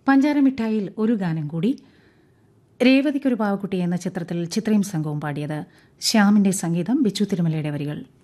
പഞ്ചാരമിഠായിൽ ഒരു ഗാനം കൂടി. രേവതിക്കൊരു പാവക്കുട്ടി എന്ന ചിത്രത്തിൽ ചിത്രയും സംഘവും പാടിയത്. ശ്യാമിന്റെ സംഗീതം, ബിച്ചു തിരുമലയുടെ വരികൾ.